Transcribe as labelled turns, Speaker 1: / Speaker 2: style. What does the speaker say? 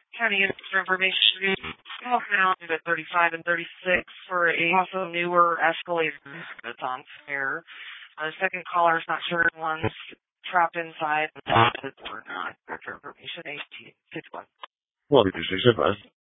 Speaker 1: County information. Now at 35 and 36 for a also newer Escalade that's on spare. The second caller is not sure one's trapped inside or not. Director information 1861.
Speaker 2: Well, did you say